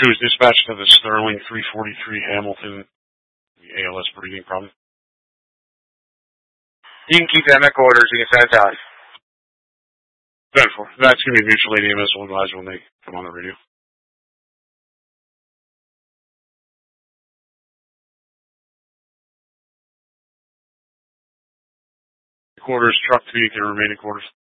Who is dispatched to the Sterling 343 Hamilton, the ALS breathing problem. You can keep that in my quarters. You can send it to us. That's going to be mutual aid EMS will advise when they come on the radio. Quarters, truck to be the remaining quarters.